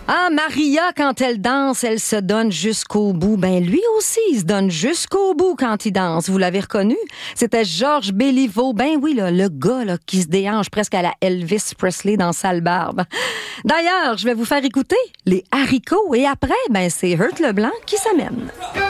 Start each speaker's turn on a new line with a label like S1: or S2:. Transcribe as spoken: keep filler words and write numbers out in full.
S1: Ah, Maria, quand elle danse, elle se donne jusqu'au bout. Ben, lui aussi, il se donne jusqu'au bout quand il danse. Vous l'avez reconnu? C'était Georges Béliveau. Ben oui, là, le gars là, qui se déhanche presque à la Elvis Presley dans Sale Barbe. D'ailleurs, je vais vous faire écouter les haricots. Et après, ben, c'est Hurt Leblanc qui s'amène.